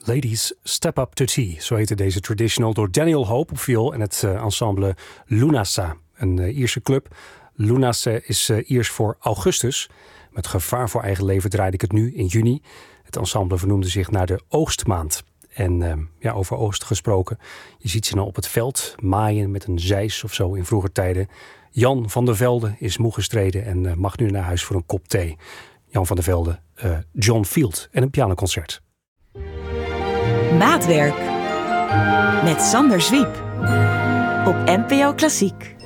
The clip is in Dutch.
Ladies Step Up to Tea, zo heette deze traditional door Daniel Hope op viool en het ensemble Lunasa, een Ierse club. Lunasa is Iers voor augustus. Met gevaar voor eigen leven draaide ik het nu in juni. Het ensemble vernoemde zich naar de oogstmaand. En over oogst gesproken, je ziet ze nou op het veld maaien met een zeis of zo in vroeger tijden. Jan van der Velde is moe gestreden en mag nu naar huis voor een kop thee. Jan van der Velde, John Field en een pianoconcert. Maatwerk met Sander Zwiep op NPO Klassiek.